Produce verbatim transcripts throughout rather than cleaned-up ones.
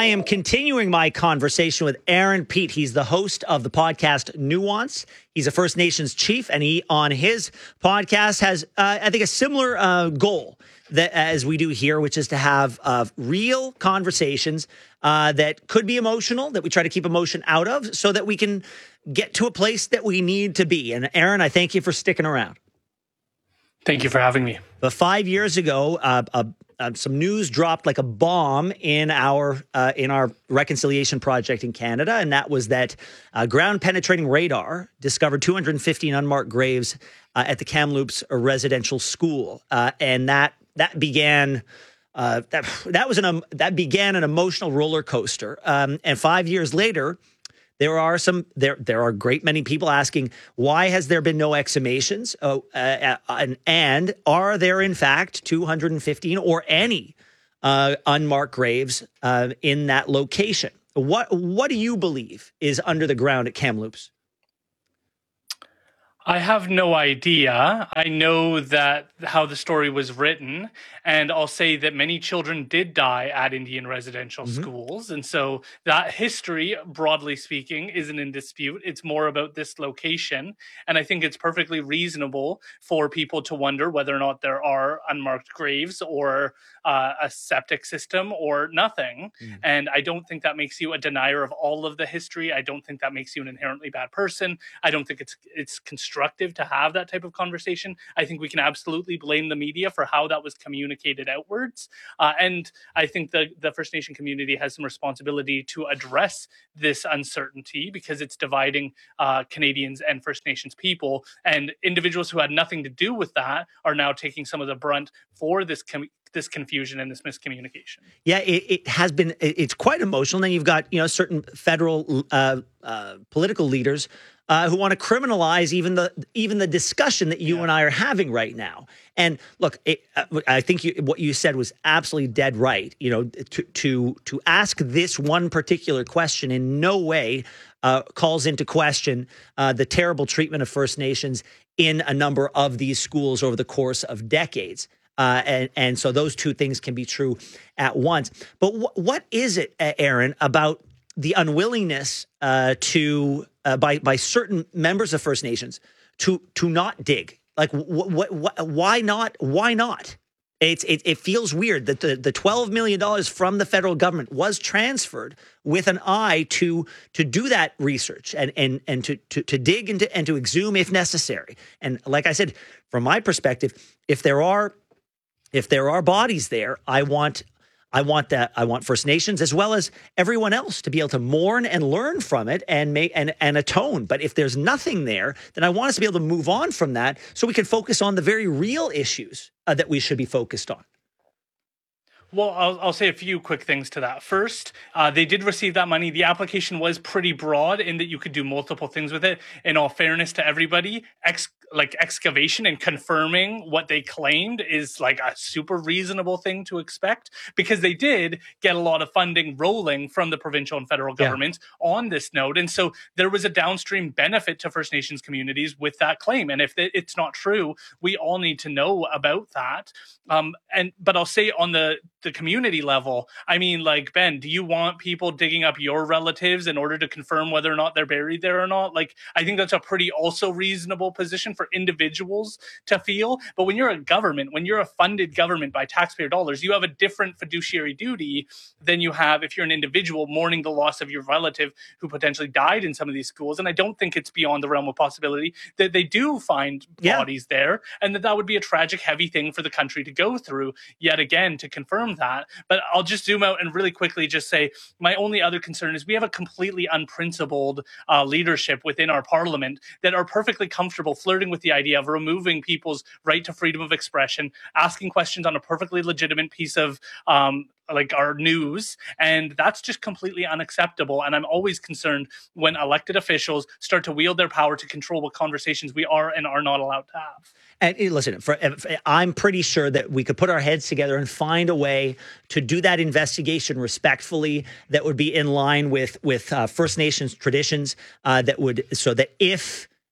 I am continuing my conversation with Aaron Peat. He's the host of the podcast Nuance. He's a First Nations chief, and he, on his podcast, has, uh, I think, a similar uh, goal that as we do here, which is to have uh, real conversations uh, that could be emotional, that we try to keep emotion out of, so that we can get to a place that we need to be. And Aaron, I thank you for sticking around. Thank you for having me. But five years ago, uh, uh, uh, some news dropped like a bomb in our uh, in our reconciliation project in Canada, and that was that uh, ground-penetrating radar discovered two hundred fifteen unmarked graves uh, at the Kamloops residential school, uh, and that that began. Uh, that that was an um, that began an emotional roller coaster, um, and five years later. There are some there. There are a great many people asking why has there been no exhumations, oh, uh, and, and are there in fact two hundred fifteen or any uh, unmarked graves uh, in that location? What What do you believe is under the ground at Kamloops? I have no idea. I know that how the story was written, and I'll say that many children did die at Indian residential mm-hmm. schools. And so that history, broadly speaking, isn't in dispute. It's more about this location. And I think it's perfectly reasonable for people to wonder whether or not there are unmarked graves or uh, a septic system or nothing. Mm-hmm. And I don't think that makes you a denier of all of the history. I don't think that makes you an inherently bad person. I don't think it's it's constructive to have that type of conversation. I think we can absolutely blame the media for how that was communicated outwards. Uh, and I think the, the First Nation community has some responsibility to address this uncertainty because it's dividing uh, Canadians and First Nations people. And individuals who had nothing to do with that are now taking some of the brunt for this com- this confusion and this miscommunication. Yeah, it, it has been, it's quite emotional. And then you've got, you know, certain federal uh, uh, political leaders Uh, who want to criminalize even the even the discussion that you yeah. and I are having right now. And look, it, uh, I think you, what you said was absolutely dead right. You know, to to to ask this one particular question in no way uh, calls into question uh, the terrible treatment of First Nations in a number of these schools over the course of decades. Uh, and, and so those two things can be true at once. But wh- what is it, Aaron, about the unwillingness uh, to uh, by by certain members of First Nations to to not dig? Like, what, what, what, why not? Why not? It's it, it feels weird that the, the twelve million dollars from the federal government was transferred with an eye to to do that research and and and to to, to dig and to, and to exhume if necessary. And like I said, from my perspective, if there are if there are bodies there, I want. I want that. I want First Nations as well as everyone else to be able to mourn and learn from it and make and, and atone. But if there's nothing there, then I want us to be able to move on from that so we can focus on the very real issues uh, that we should be focused on. Well, I'll, I'll say a few quick things to that. First, uh, they did receive that money. The application was pretty broad in that you could do multiple things with it. In all fairness to everybody, ex- like excavation and confirming what they claimed is like a super reasonable thing to expect because they did get a lot of funding rolling from the provincial and federal governments yeah. on this note. And so there was a downstream benefit to First Nations communities with that claim. And if it's not true, we all need to know about that. Um, and but I'll say on the the community level, I mean, like, Ben, do you want people digging up your relatives in order to confirm whether or not they're buried there or not? Like, I think that's a pretty also reasonable position for individuals to feel. But when you're a government, when you're a funded government by taxpayer dollars, you have a different fiduciary duty than you have if you're an individual mourning the loss of your relative who potentially died in some of these schools. And I don't think it's beyond the realm of possibility that they do find yeah. bodies there and that that would be a tragic, heavy thing for the country to go through yet again to confirm that. But I'll just zoom out and really quickly just say my only other concern is we have a completely unprincipled uh, leadership within our parliament that are perfectly comfortable flirting with the idea of removing people's right to freedom of expression, asking questions on a perfectly legitimate piece of um, like our news. And that's just completely unacceptable. And I'm always concerned when elected officials start to wield their power to control what conversations we are and are not allowed to have. And listen, for, I'm pretty sure that we could put our heads together and find a way to do that investigation respectfully that would be in line with with uh, First Nations traditions. Uh, that would so that if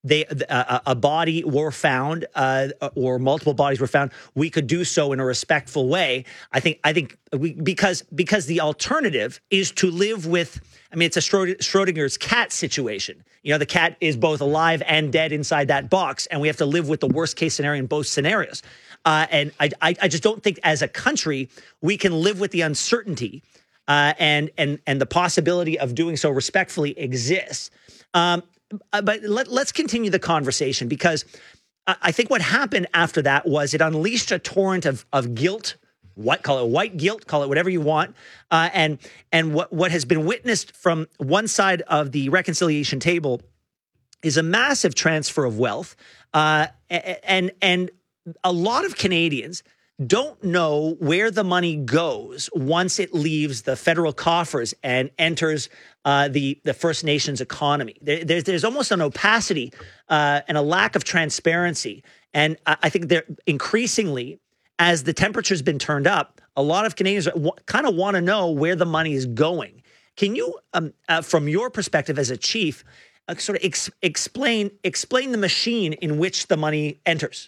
they uh, a body were found uh, or multiple bodies were found, we could do so in a respectful way. I think I think we, because because the alternative is to live with. I mean, it's a Schrodinger's cat situation. You know, the cat is both alive and dead inside that box, and we have to live with the worst case scenario in both scenarios. Uh, and I, I, I just don't think, as a country, we can live with the uncertainty uh, and and and the possibility of doing so respectfully exists. Um, but let, let's continue the conversation, because I think what happened after that was it unleashed a torrent of of guilt. What call it white guilt, call it whatever you want, uh, and and what what has been witnessed from one side of the reconciliation table is a massive transfer of wealth, uh, and and a lot of Canadians don't know where the money goes once it leaves the federal coffers and enters uh, the the First Nations economy. There, there's there's almost an opacity uh, and a lack of transparency, and I, I think they're increasingly, as the temperature's been turned up, a lot of Canadians w- kind of want to know where the money is going. Can you, um, uh, from your perspective as a chief, uh, sort of ex- explain explain the machine in which the money enters?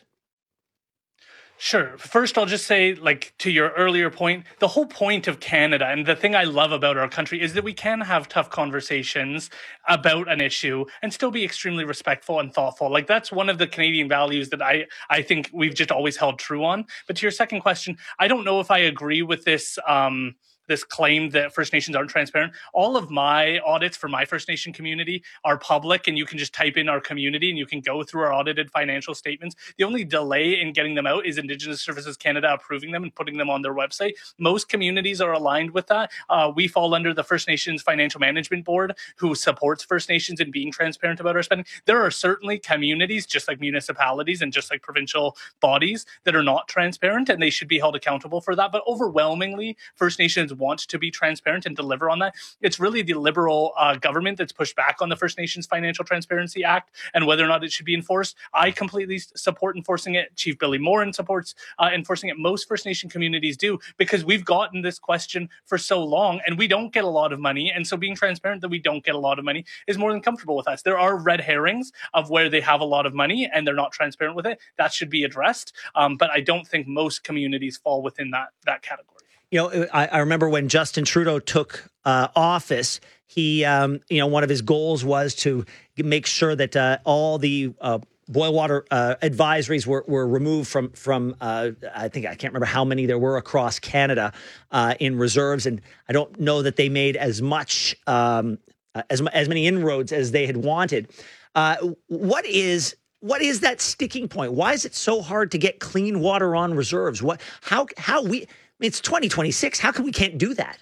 Sure. First, I'll just say, like, to your earlier point, the whole point of Canada and the thing I love about our country is that we can have tough conversations about an issue and still be extremely respectful and thoughtful. Like, that's one of the Canadian values that I, I think we've just always held true on. But to your second question, I don't know if I agree with this um, this claim that First Nations aren't transparent. All of my audits for my First Nation community are public, and you can just type in our community and you can go through our audited financial statements. The only delay in getting them out is Indigenous Services Canada approving them and putting them on their website. Most communities are aligned with that. Uh, we fall under the First Nations Financial Management Board, who supports First Nations in being transparent about our spending. There are certainly communities, just like municipalities and just like provincial bodies, that are not transparent, and they should be held accountable for that. But overwhelmingly, First Nations want to be transparent and deliver on that. It's really the Liberal uh, government that's pushed back on the First Nations Financial Transparency Act and whether or not it should be enforced. I completely support enforcing it. Chief Billy Morin supports uh, enforcing it. Most First Nation communities do, because we've gotten this question for so long and we don't get a lot of money. And so being transparent that we don't get a lot of money is more than comfortable with us. There are red herrings of where they have a lot of money and they're not transparent with it. That should be addressed. Um, but I don't think most communities fall within that, that category. You know, I, I remember when Justin Trudeau took uh, office, he, um, you know, one of his goals was to make sure that uh, all the uh, boil water uh, advisories were, were removed from, from uh, I think, I can't remember how many there were across Canada uh, in reserves. And I don't know that they made as much, um, as, as many inroads as they had wanted. Uh, what is... What is that sticking point? Why is it so hard to get clean water on reserves? What, how, how we, I mean, it's twenty twenty-six. How come we can't do that?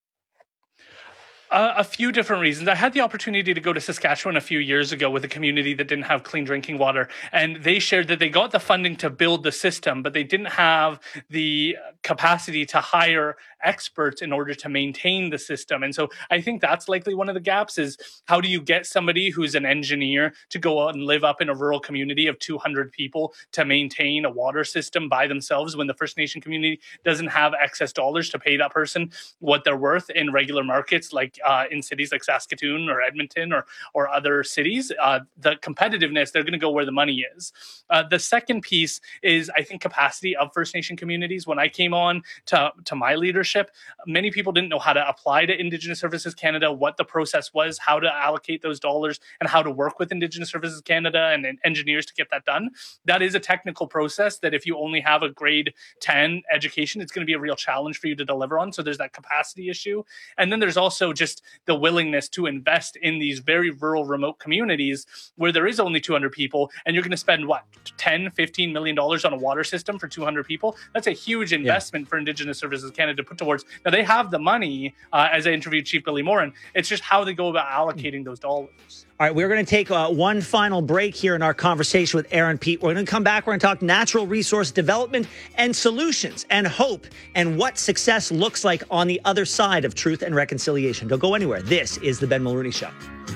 Uh, a few different reasons. I had the opportunity to go to Saskatchewan a few years ago with a community that didn't have clean drinking water, and they shared that they got the funding to build the system, but they didn't have the capacity to hire experts in order to maintain the system. And so I think that's likely one of the gaps is how do you get somebody who's an engineer to go out and live up in a rural community of two hundred people to maintain a water system by themselves when the First Nation community doesn't have excess dollars to pay that person what they're worth in regular markets like Uh, in cities like Saskatoon or Edmonton or or other cities. Uh, the competitiveness, they're going to go where the money is. Uh, the second piece is, I think, capacity of First Nation communities. When I came on to, to my leadership, many people didn't know how to apply to Indigenous Services Canada, what the process was, how to allocate those dollars, and how to work with Indigenous Services Canada and, and engineers to get that done. That is a technical process that if you only have a grade ten education, it's going to be a real challenge for you to deliver on. So there's that capacity issue. And then there's also just the willingness to invest in these very rural, remote communities where there is only two hundred people, and you're going to spend what, ten, fifteen million dollars on a water system for two hundred people. That's a huge investment yeah. for Indigenous Services Canada to put towards. Now they have the money, uh, as I interviewed Chief Billy Morin. It's just how they go about allocating those dollars. All right, we're going to take uh, one final break here in our conversation with Aaron Peat. We're going to come back. We're going to talk natural resource development and solutions and hope and what success looks like on the other side of truth and reconciliation. Don't go anywhere. This is The Ben Mulrooney Show.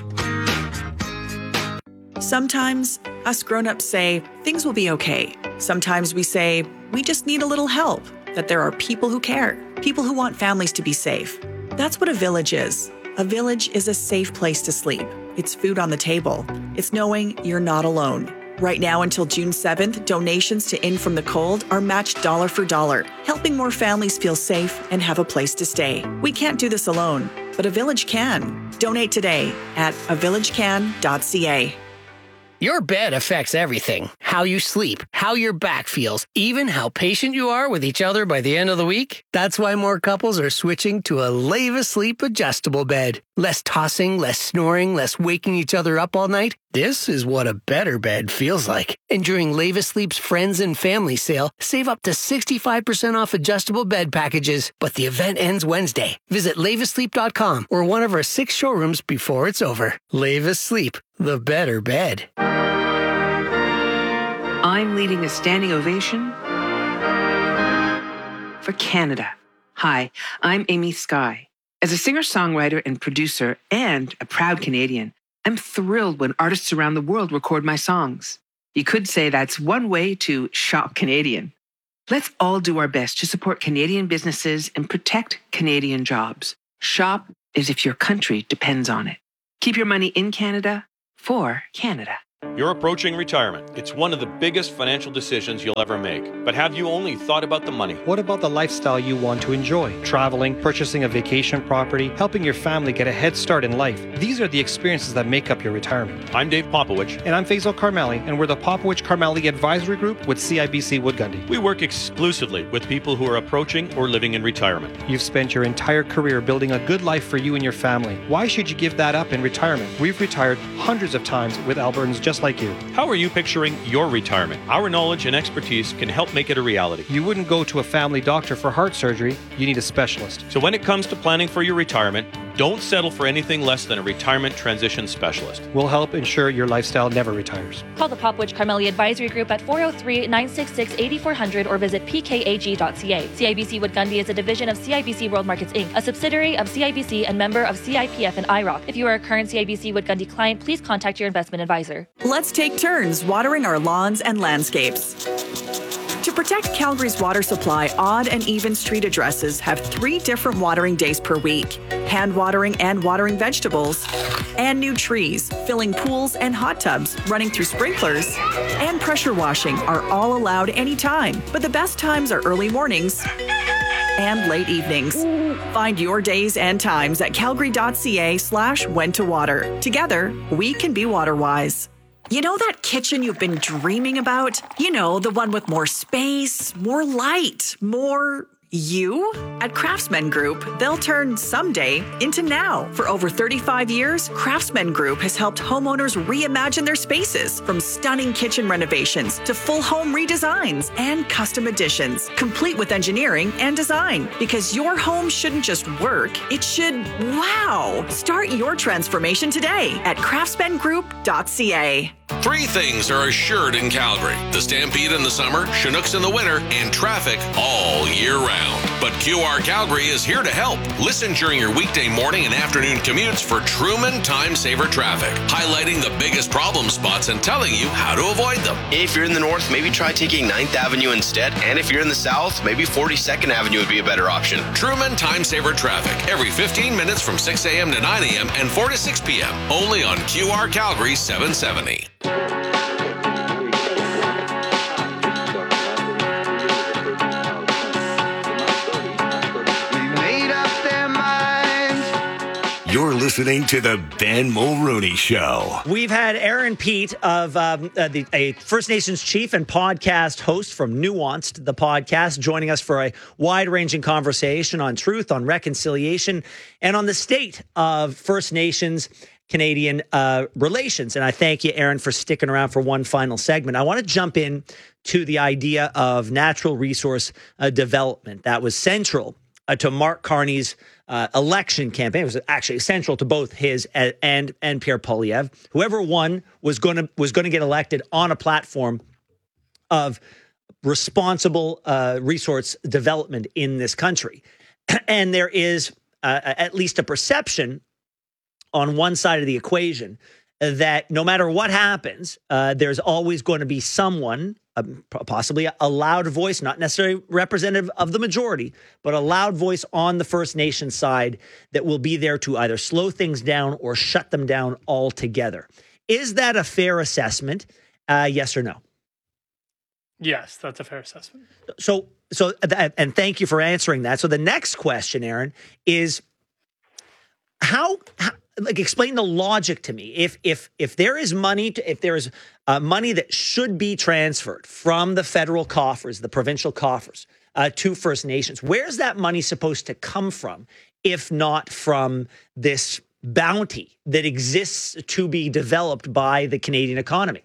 Sometimes us grown-ups say things will be okay. Sometimes we say we just need a little help, that there are people who care, people who want families to be safe. That's what a village is. A village is a safe place to sleep, it's food on the table. It's knowing you're not alone. Right now until June seventh, donations to In From the Cold are matched dollar for dollar, helping more families feel safe and have a place to stay. We can't do this alone, but a village can. Donate today at a village can dot c a. Your bed affects everything. How you sleep, how your back feels, even how patient you are with each other by the end of the week. That's why more couples are switching to a Leva Sleep adjustable bed. Less tossing, less snoring, less waking each other up all night. This is what a better bed feels like. And during Leva Sleep's Friends and Family Sale, save up to sixty-five percent off adjustable bed packages. But the event ends Wednesday. Visit leva sleep dot com or one of our six showrooms before it's over. Leva Sleep, the better bed. I'm leading a standing ovation for Canada. Hi, I'm Amy Skye. As a singer-songwriter and producer and a proud Canadian, I'm thrilled when artists around the world record my songs. You could say that's one way to shop Canadian. Let's all do our best to support Canadian businesses and protect Canadian jobs. Shop as if your country depends on it. Keep your money in Canada for Canada. You're approaching retirement. It's one of the biggest financial decisions you'll ever make. But have you only thought about the money? What about the lifestyle you want to enjoy? Traveling, purchasing a vacation property, helping your family get a head start in life. These are the experiences that make up your retirement. I'm Dave Popowich. And I'm Faisal Karmali, and we're the Popowich Karmali Advisory Group with C I B C Wood Gundy. We work exclusively with people who are approaching or living in retirement. You've spent your entire career building a good life for you and your family. Why should you give that up in retirement? We've retired hundreds of times with Albertans just like you. How are you picturing your retirement? Our knowledge and expertise can help make it a reality. You wouldn't go to a family doctor for heart surgery. You need a specialist. So when it comes to planning for your retirement, don't settle for anything less than a retirement transition specialist. We'll help ensure your lifestyle never retires. Call the Popowich Karmali Advisory Group at four oh three, nine six six, eight four zero zero or visit p k a g dot c a. C I B C Wood Gundy is a division of C I B C World Markets Incorporated, a subsidiary of C I B C and member of C I P F and I R O C. If you are a current C I B C Wood Gundy client, please contact your investment advisor. Let's take turns watering our lawns and landscapes. To protect Calgary's water supply, odd and even street addresses have three different watering days per week. Hand watering and watering vegetables, and new trees, filling pools and hot tubs, running through sprinklers, and pressure washing are all allowed anytime. But the best times are early mornings and late evenings. Find your days and times at calgary dot c a slash when to water. Together, we can be water wise. You know that kitchen you've been dreaming about? You know, the one with more space, more light, more you? At Craftsman Group, they'll turn someday into now. For over thirty-five years, Craftsman Group has helped homeowners reimagine their spaces, from stunning kitchen renovations to full home redesigns and custom additions, complete with engineering and design. Because your home shouldn't just work, it should wow. Start your transformation today at craftsman group dot c a. Three things are assured in Calgary: the Stampede in the summer, Chinooks in the winter, and traffic all year round. But Q R Calgary is here to help. Listen during your weekday morning and afternoon commutes for Truman Time Saver Traffic, highlighting the biggest problem spots and telling you how to avoid them. If you're in the north, maybe try taking ninth Avenue instead. And if you're in the south, maybe forty-second Avenue would be a better option. Truman Time Saver Traffic, every fifteen minutes from six a.m. to nine a.m. and four to six p.m. Only on Q R Calgary seven seventy. You're listening to the Ben Mulrooney Show. We've had Aaron Peat of um, uh, the, a First Nations chief and podcast host from Nuanced, the podcast, joining us for a wide-ranging conversation on truth, on reconciliation, and on the state of First Nations Canadian uh, relations. And I thank you, Aaron, for sticking around for one final segment. I want to jump in to the idea of natural resource uh, development. That was central uh, to Mark Carney's uh, election campaign. It was actually central to both his and and, and Pierre Poilievre. Whoever won was going to was going to get elected on a platform of responsible uh, resource development in this country. And there is uh, at least a perception on one side of the equation that no matter what happens, uh, there's always going to be someone um, possibly a loud voice, not necessarily representative of the majority, but a loud voice on the First Nation side that will be there to either slow things down or shut them down altogether. Is that a fair assessment? Uh, yes or no? Yes, that's a fair assessment. So, so, and thank you for answering that. So the next question, Aaron, is how, how like explain the logic to me. If if if there is money, to, if there is uh, money that should be transferred from the federal coffers, the provincial coffers, uh, to First Nations, where's that money supposed to come from, if not from this bounty that exists to be developed by the Canadian economy?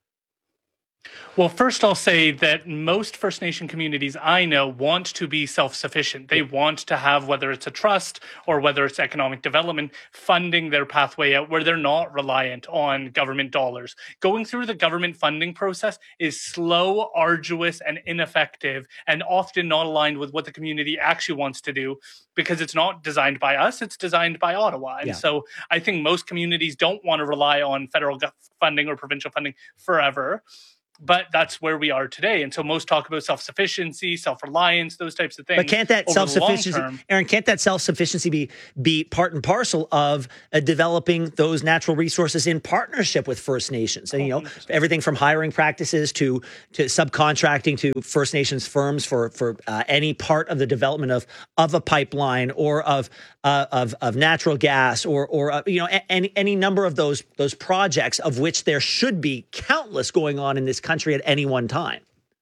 Well, first I'll say that most First Nation communities I know want to be self-sufficient. They want to have, whether it's a trust or whether it's economic development, funding their pathway out where they're not reliant on government dollars. Going through the government funding process is slow, arduous, and ineffective, and often not aligned with what the community actually wants to do, because it's not designed by us, it's designed by Ottawa. And yeah. so I think most communities don't want to rely on federal funding or provincial funding forever. But that's where we are today. And so most talk about self-sufficiency, self-reliance, those types of things. But can't that self-sufficiency, Aaron, can't that self-sufficiency be be part and parcel of uh, developing those natural resources in partnership with First Nations? And, you know, everything from hiring practices to to subcontracting to First Nations firms for for uh, any part of the development of of a pipeline or of uh, of of natural gas or or uh, you know a- any any number of those those projects, of which there should be countless going on in this country at any one time.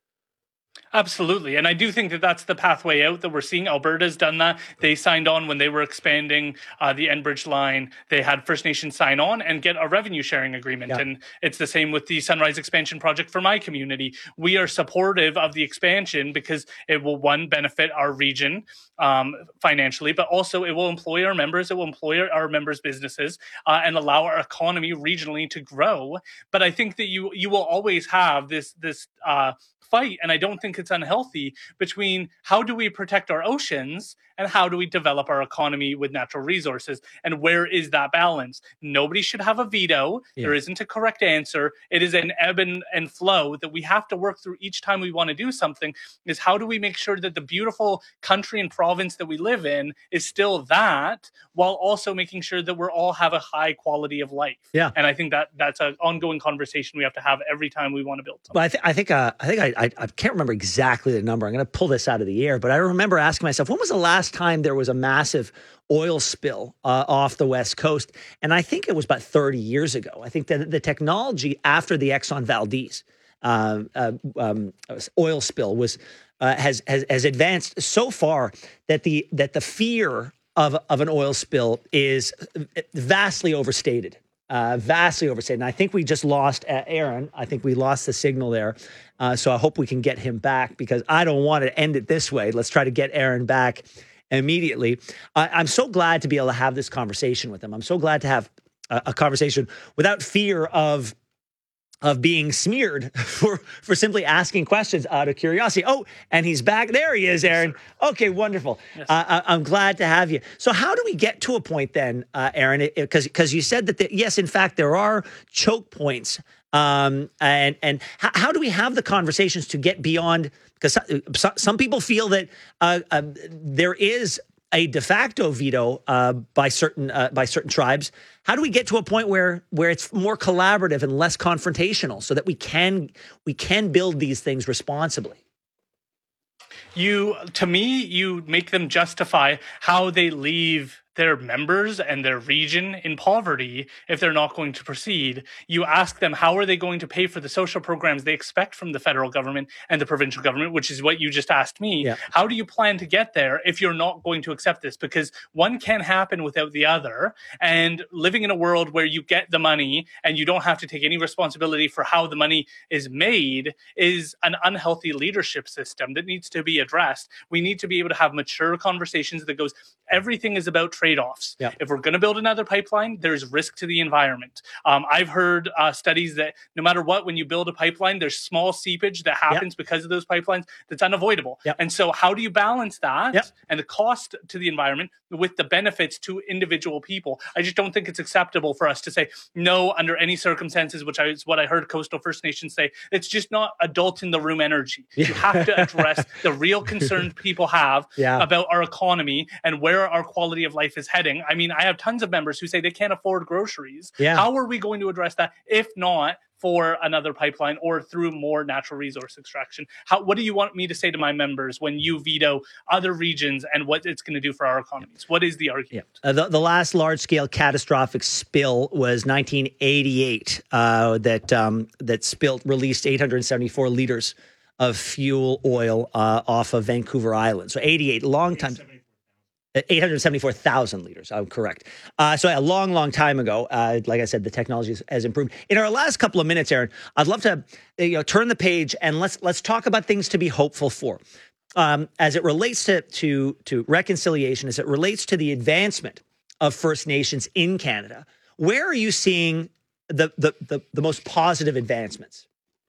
Absolutely. And I do think that that's the pathway out that we're seeing. Alberta's done that. They signed on when they were expanding uh, the Enbridge line. They had First Nations sign on and get a revenue sharing agreement. Yeah. And it's the same with the Sunrise expansion project for my community. We are supportive of the expansion because it will, one, benefit our region um, financially, but also it will employ our members. It will employ our members' businesses uh, and allow our economy regionally to grow. But I think that you you will always have this this uh, fight, and I don't think it's unhealthy, between how do we protect our oceans and how do we develop our economy with natural resources, and where is that balance? Nobody should have a veto. Yeah. There isn't a correct answer. It is an ebb and, and flow that we have to work through each time we want to do something. Is how do we make sure that the beautiful country and province that we live in is still that, while also making sure that we're all have a high quality of life. Yeah. And I think that that's an ongoing conversation we have to have every time we want to build something. Well, I, th- I think uh, I think I, I I can't remember exactly the number. I'm going to pull this out of the air, but I remember asking myself, when was the last time there was a massive oil spill uh, off the West Coast? And I think it was about thirty years ago. I think that the technology after the Exxon Valdez uh, uh, um, oil spill was uh, has, has has advanced so far that the that the fear of of an oil spill is vastly overstated. Uh, vastly overstated. And I think we just lost uh, Aaron. I think we lost the signal there. Uh, so I hope we can get him back, because I don't want to end it this way. Let's try to get Aaron back immediately. Uh, I'm so glad to be able to have this conversation with him. I'm so glad to have a, a conversation without fear of of being smeared for, for simply asking questions out of curiosity. Oh, and he's back. There he is, Aaron. Okay, wonderful. Yes. Uh, I, I'm glad to have you. So how do we get to a point then, uh, Aaron? Because because you said that, the, yes, in fact, there are choke points. Um, and and how, how do we have the conversations to get beyond? Because some, some people feel that uh, uh, there is a de facto veto uh, by certain uh, by certain tribes. How do we get to a point where where it's more collaborative and less confrontational, so that we can we can build these things responsibly? You, to me, you make them justify how they leave their members and their region in poverty if they're not going to proceed. You ask them, how are they going to pay for the social programs they expect from the federal government and the provincial government, which is what you just asked me. Yeah. How do you plan to get there if you're not going to accept this? Because one can't happen without the other. And living in a world where you get the money and you don't have to take any responsibility for how the money is made is an unhealthy leadership system that needs to be addressed. We need to be able to have mature conversations that goes, everything is about trade-offs. Yep. If we're going to build another pipeline, there's risk to the environment. Um, I've heard uh, studies that no matter what, when you build a pipeline, there's small seepage that happens yep. because of those pipelines that's unavoidable. Yep. And so how do you balance that yep. and the cost to the environment with the benefits to individual people? I just don't think it's acceptable for us to say no under any circumstances, which is what I heard Coastal First Nations say. It's just not adult in the room energy. Yeah. You have to address the real concerns people have yeah. about our economy and where our quality of life is heading. I mean, I have tons of members who say they can't afford groceries. Yeah. How are we going to address that if not for another pipeline or through more natural resource extraction? How, what do you want me to say to my members when you veto other regions and what it's going to do for our economies? What is the argument? Yeah. Uh, the, the last large-scale catastrophic spill was nineteen eighty-eight uh, that um, that spilled, released eight hundred seventy-four liters of fuel oil uh, off of Vancouver Island. So eighty-eight, long time. eight hundred seventy-four thousand liters. I'm correct. Uh, so a long, long time ago, uh, like I said, the technology has improved. In our last couple of minutes, Aaron, I'd love to you know turn the page and let's let's talk about things to be hopeful for, um, as it relates to to to reconciliation, as it relates to the advancement of First Nations in Canada. Where are you seeing the the the, the most positive advancements?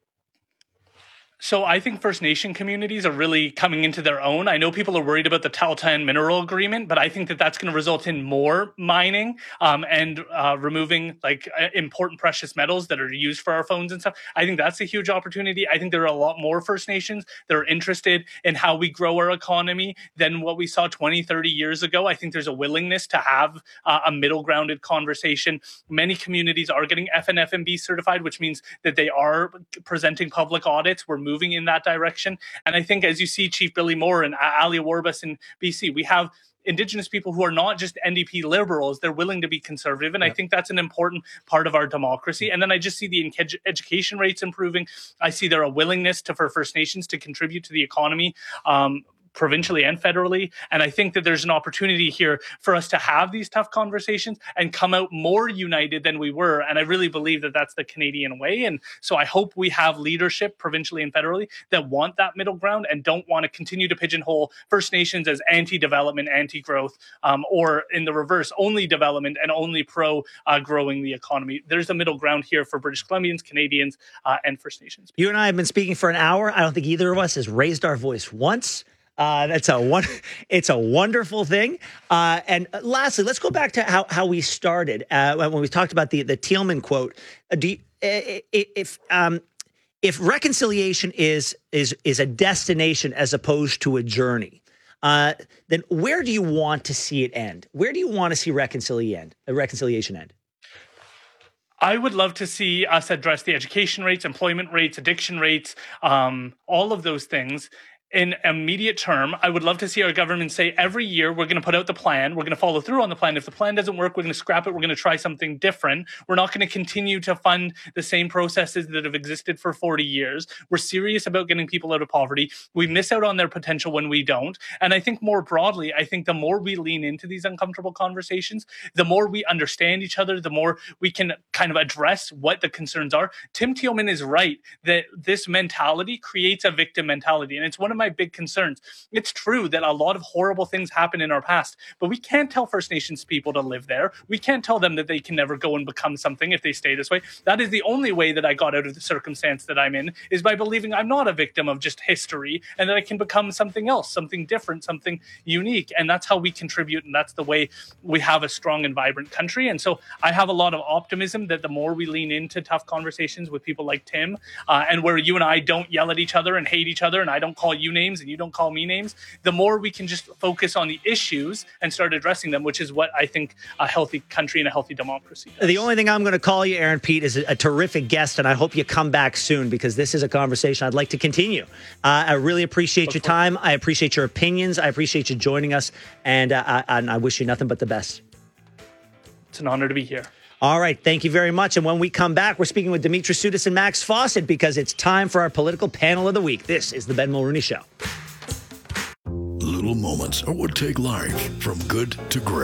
So I think First Nation communities are really coming into their own. I know people are worried about the Tahltan mineral agreement, but I think that that's going to result in more mining um, and uh, removing like uh, important precious metals that are used for our phones and stuff. I think that's a huge opportunity. I think there are a lot more First Nations that are interested in how we grow our economy than what we saw twenty, thirty years ago. I think there's a willingness to have uh, a middle grounded conversation. Many communities are getting F N F M B certified, which means that they are presenting public audits. We're moving moving in that direction. And I think as you see Chief Billy Moore and Ali Warbus in B C, we have Indigenous people who are not just N D P liberals, they're willing to be conservative. And yeah. I think that's an important part of our democracy. And then I just see the education rates improving. I see there a willingness to for First Nations to contribute to the economy, um, provincially and federally. And I think that there's an opportunity here for us to have these tough conversations and come out more united than we were. And I really believe that that's the Canadian way. And so I hope we have leadership provincially and federally that want that middle ground and don't want to continue to pigeonhole First Nations as anti-development, anti-growth, um, or in the reverse, only development and only pro uh, growing the economy. There's a middle ground here for British Columbians, Canadians, uh, and First Nations. You and I have been speaking for an hour. I don't think either of us has raised our voice once. Uh, that's a one. It's a wonderful thing. Uh, and lastly, let's go back to how, how we started uh, when we talked about the the Thielman quote. Uh, do you, if um, if reconciliation is is is a destination as opposed to a journey, uh, then where do you want to see it end? Where do you want to see reconciliation end? A reconciliation end? I would love to see us address the education rates, employment rates, addiction rates, um, all of those things. In immediate term, I would love to see our government say every year we're going to put out the plan. We're going to follow through on the plan. If the plan doesn't work, we're going to scrap it. We're going to try something different. We're not going to continue to fund the same processes that have existed for forty years. We're serious about getting people out of poverty. We miss out on their potential when we don't. And I think more broadly, I think the more we lean into these uncomfortable conversations, the more we understand each other, the more we can kind of address what the concerns are. Tim Thielman is right that this mentality creates a victim mentality. And it's one of my my big concerns. It's true that a lot of horrible things happen in our past, but we can't tell First Nations people to live there. We can't tell them that they can never go and become something if they stay this way. That is the only way that I got out of the circumstance that I'm in, is by believing I'm not a victim of just history and that I can become something else, something different, something unique. And that's how we contribute. And that's the way we have a strong and vibrant country. And so I have a lot of optimism that the more we lean into tough conversations with people like Tim, uh, and where you and I don't yell at each other and hate each other, and I don't call you names and you don't call me names, the more we can just focus on the issues and start addressing them, which is what I think a healthy country and a healthy democracy does. The only thing I'm going to call you, Aaron Pete, is a, a terrific guest, and I hope you come back soon because this is a conversation I'd like to continue. Uh, I really appreciate of your course. time. I appreciate your opinions. I appreciate you joining us, and, uh, I, and I wish you nothing but the best. It's an honor to be here. All right. Thank you very much. And when we come back, we're speaking with Dimitri Soudis and Max Fawcett because it's time for our political panel of the week. This is the Ben Mulrooney Show. Little moments are what take life from good to great.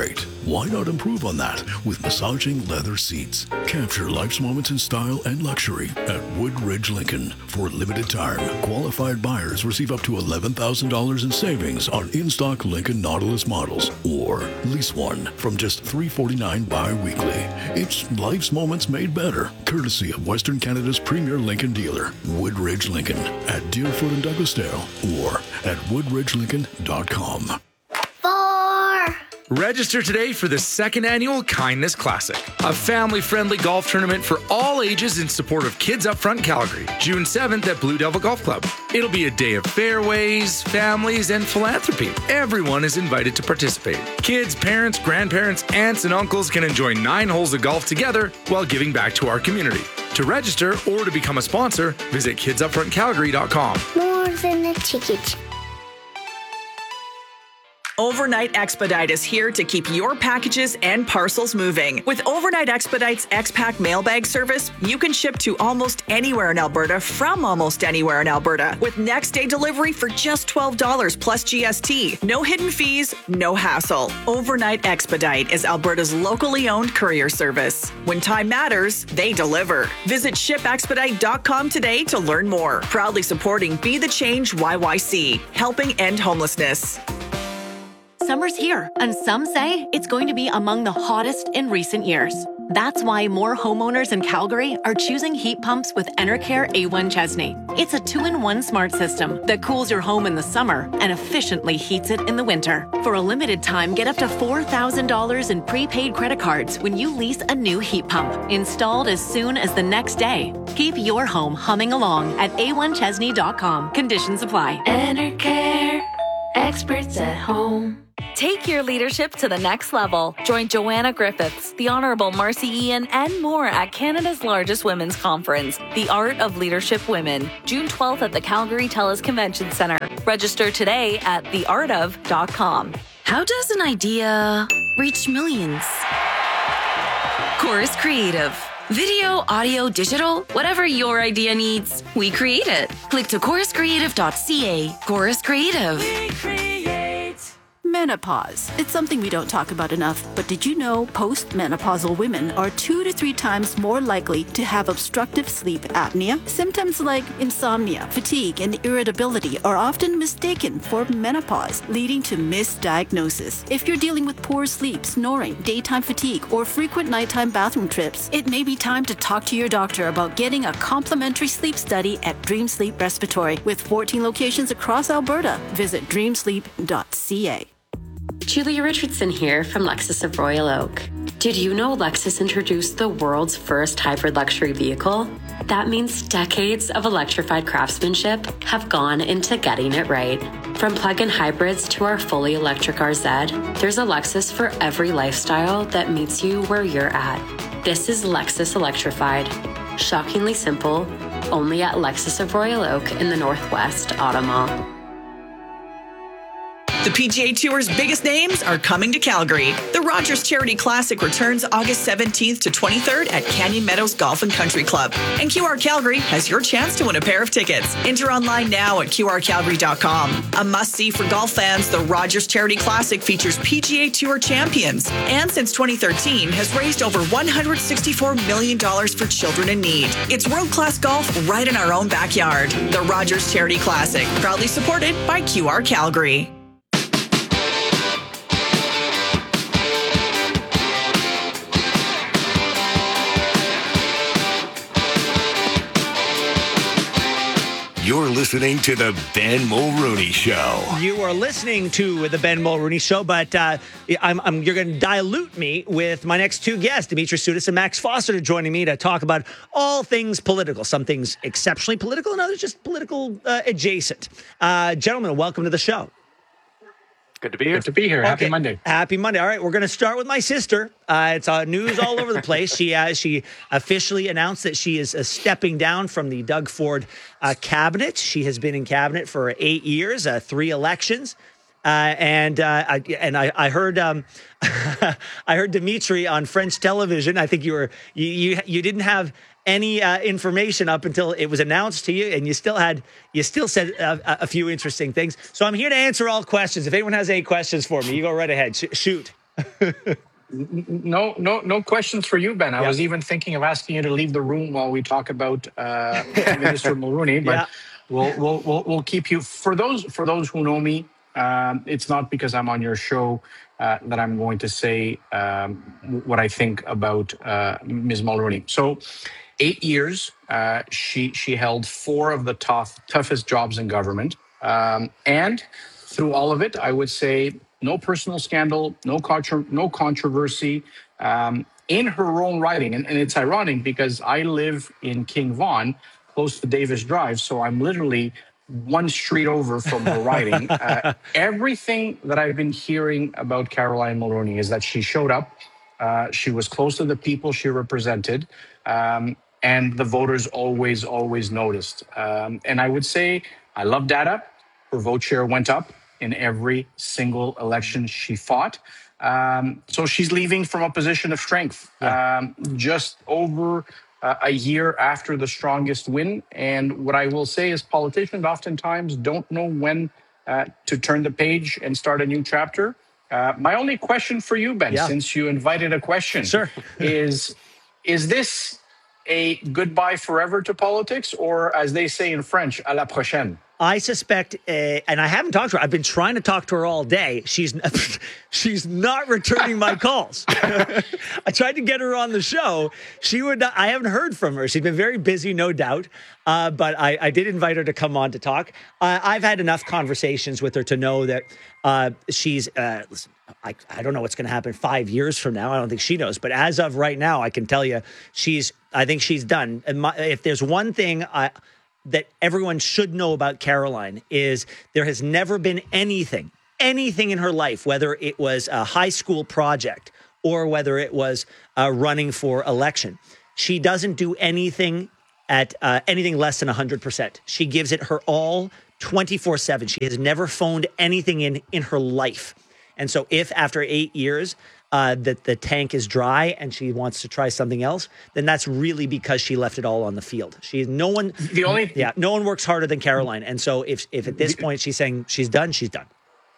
Why not improve on that with massaging leather seats? Capture life's moments in style and luxury at Woodridge Lincoln. For a limited time, qualified buyers receive up to eleven thousand dollars in savings on in-stock Lincoln Nautilus models, or lease one from just three dollars and forty-nine cents bi-weekly. It's life's moments made better, courtesy of Western Canada's premier Lincoln dealer, Woodridge Lincoln, at Deerfoot and Douglasdale, or at woodridge lincoln dot com. Register today for the second annual Kindness Classic, a family-friendly golf tournament for all ages in support of Kids Upfront Calgary, June seventh at Blue Devil Golf Club. It'll be a day of fairways, families, and philanthropy. Everyone is invited to participate. Kids, parents, grandparents, aunts, and uncles can enjoy nine holes of golf together while giving back to our community. To register or to become a sponsor, visit kids up front calgary dot com. More than a ticket. Overnight Expedite is here to keep your packages and parcels moving. With Overnight Expedite's X-Pack mailbag service, you can ship to almost anywhere in Alberta from almost anywhere in Alberta with next day delivery for just twelve dollars plus G S T. No hidden fees, no hassle. Overnight Expedite is Alberta's locally owned courier service. When time matters, they deliver. Visit ship expedite dot com today to learn more. Proudly supporting Be the Change Y Y C, helping end homelessness. Summer's here, and some say it's going to be among the hottest in recent years. That's why more homeowners in Calgary are choosing heat pumps with Enercare A one Chesney. It's a two-in-one smart system that cools your home in the summer and efficiently heats it in the winter. For a limited time, get up to four thousand dollars in prepaid credit cards when you lease a new heat pump, installed as soon as the next day. Keep your home humming along at a one chesney dot com. Conditions apply. Enercare, experts at home. Take your leadership to the next level. Join Joanna Griffiths, the Honourable Marcy Ian, and more at Canada's largest women's conference, The Art of Leadership Women, June twelfth at the Calgary TELUS Convention Centre. Register today at the art of dot com. How does an idea reach millions? Chorus Creative. Video, audio, digital, whatever your idea needs, we create it. Click to chorus creative dot c a. Chorus Creative. We create. Menopause. It's something we don't talk about enough, but did you know postmenopausal women are two to three times more likely to have obstructive sleep apnea? Symptoms like insomnia, fatigue, and irritability are often mistaken for menopause, leading to misdiagnosis. If you're dealing with poor sleep, snoring, daytime fatigue, or frequent nighttime bathroom trips, it may be time to talk to your doctor about getting a complimentary sleep study at Dream Sleep Respiratory. With fourteen locations across Alberta, visit dream sleep dot c a. Julia Richardson here from Lexus of Royal Oak. Did you know Lexus introduced the world's first hybrid luxury vehicle? That means decades of electrified craftsmanship have gone into getting it right. From plug-in hybrids to our fully electric R Z, there's a Lexus for every lifestyle that meets you where you're at. This is Lexus Electrified. Shockingly simple, only at Lexus of Royal Oak in the Northwest Auto Mall. The P G A Tour's biggest names are coming to Calgary. The Rogers Charity Classic returns August seventeenth to twenty-third at Canyon Meadows Golf and Country Club. And Q R Calgary has your chance to win a pair of tickets. Enter online now at q r calgary dot com. A must-see for golf fans, the Rogers Charity Classic features P G A Tour champions. And since twenty thirteen, has raised over one hundred sixty-four million dollars for children in need. It's world-class golf right in our own backyard. The Rogers Charity Classic, proudly supported by Q R Calgary. You're listening to the Ben Mulrooney Show. You are listening to the Ben Mulrooney Show, but uh, I'm, I'm, you're going to dilute me with my next two guests, Dimitri Soudis and Max Foster, joining me to talk about all things political. Some things exceptionally political and others just political uh, adjacent. Uh, gentlemen, welcome to the show. Good to be here. Good to be here. Happy okay. Monday. Happy Monday. All right, we're going to start with my sister. Uh, it's uh, news all over the place. She uh, she officially announced that she is uh, stepping down from the Doug Ford uh, cabinet. She has been in cabinet for eight years, uh, three elections. Uh, and uh, I and I, I heard um, I heard Dimitri on French television. I think you were you you, you didn't have any uh, information up until it was announced to you, and you still had you still said a, a few interesting things. So I'm here to answer all questions. If anyone has any questions for me, you go right ahead. Sh- shoot. No, no, no questions for you, Ben. I Yeah. was even thinking of asking you to leave the room while we talk about uh, Minister Mulroney, but Yeah. we'll, we'll we'll we'll keep you. For those for those who know me, um, it's not because I'm on your show uh, that I'm going to say um, what I think about uh, Miz Mulroney. So, eight years, uh, she she held four of the tough toughest jobs in government, um, and through all of it, I would say no personal scandal, no contro- no controversy um, in her own writing. And, and it's ironic because I live in King Vaughan, close to Davis Drive, so I'm literally one street over from her writing. Uh, everything that I've been hearing about Caroline Mulroney is that she showed up, uh, she was close to the people she represented, um, and the voters always, always noticed. Um, and I would say I love data. Her vote share went up in every single election she fought. Um, so she's leaving from a position of strength, um, just over uh, a year after the strongest win. And what I will say is politicians oftentimes don't know when uh, to turn the page and start a new chapter. Uh, my only question for you, Ben, Yeah. since you invited a question, Sure. is, is this a goodbye forever to politics, or as they say in French, à la prochaine? I suspect, uh, and I haven't talked to her. I've been trying to talk to her all day. She's she's not returning my calls. I tried to get her on the show. She would. Not, I haven't heard from her. She's been very busy, no doubt. Uh, but I, I did invite her to come on to talk. Uh, I've had enough conversations with her to know that uh, she's. Uh, listen, I, I don't know what's going to happen five years from now. I don't think she knows. But as of right now, I can tell you, she's. I think she's done. And my, if there's one thing I. that everyone should know about Caroline is there has never been anything, anything in her life, whether it was a high school project or whether it was uh, running for election. She doesn't do anything at uh, anything less than one hundred percent. She gives it her all twenty-four seven. She has never phoned anything in in her life. And so if after eight years uh, that the tank is dry and she wants to try something else, then that's really because she left it all on the field. She no one the only yeah no one works harder than Caroline. And so if if at this point she's saying she's done, she's done.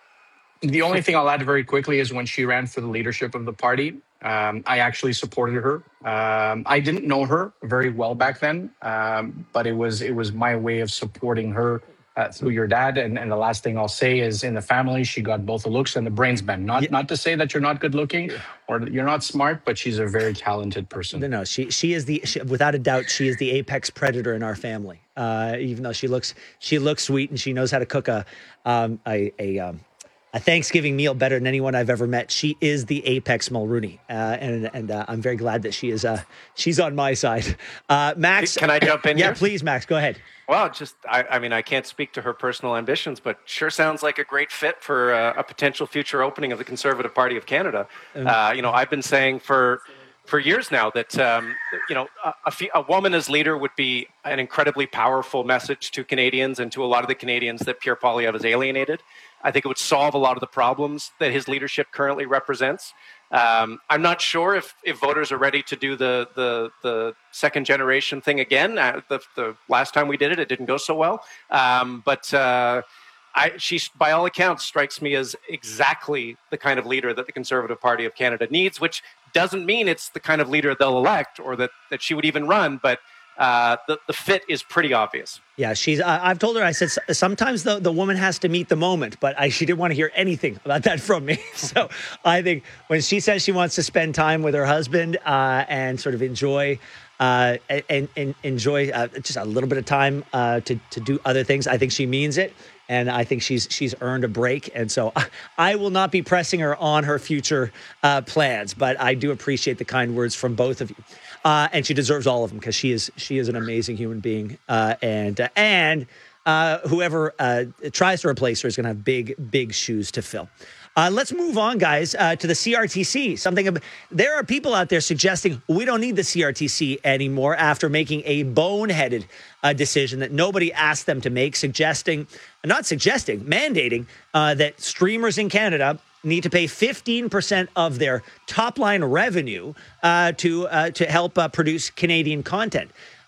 The only thing I'll add very quickly is when she ran for the leadership of the party, um, I actually supported her. Um, I didn't know her very well back then, um, but it was it was my way of supporting her uh, through your dad. And, and the last thing I'll say is in the family, she got both the looks and the brains bent. Not yeah. not to say that you're not good looking or you're not smart, but she's a very talented person. No, no, she she is the she, without a doubt she is the apex predator in our family. Uh, even though she looks she looks sweet and she knows how to cook a um, a a. Um, A Thanksgiving meal better than anyone I've ever met. She is the apex Mulroney, uh, and and uh, I'm very glad that she is. Uh, she's on my side. Uh, Max, can I jump in? Yeah, here? Please, Max, go ahead. Well, just I, I mean, I can't speak to her personal ambitions, but sure sounds like a great fit for uh, a potential future opening of the Conservative Party of Canada. Um, uh, you know, I've been saying for for years now that um, you know a, a, a woman as leader would be an incredibly powerful message to Canadians and to a lot of the Canadians that Pierre Poilievre has alienated. I think it would solve a lot of the problems that his leadership currently represents. Um, I'm not sure if, if voters are ready to do the the, the second generation thing again. Uh, the, the last time we did it, it didn't go so well. Um, but uh, I, she, by all accounts, strikes me as exactly the kind of leader that the Conservative Party of Canada needs, which doesn't mean it's the kind of leader they'll elect or that, that she would even run, but Uh, the, the fit is pretty obvious. Yeah, she's. Uh, I've told her. I said sometimes the, the woman has to meet the moment, but I, she didn't want to hear anything about that from me. So I think when she says she wants to spend time with her husband uh, and sort of enjoy uh, and, and enjoy uh, just a little bit of time uh, to to do other things, I think she means it. And I think she's she's earned a break. And so I, I will not be pressing her on her future uh, plans, but I do appreciate the kind words from both of you. Uh, and she deserves all of them because she is she is an amazing human being. Uh, and uh, and uh, whoever uh, tries to replace her is going to have big, big shoes to fill. Uh, let's move on, guys, uh, to the C R T C. Something about, there are people out there suggesting we don't need the C R T C anymore after making a boneheaded uh, decision that nobody asked them to make, suggesting, not suggesting, mandating uh, that streamers in Canada need to pay fifteen percent of their top line revenue uh, to uh, to help uh, produce Canadian content. Uh,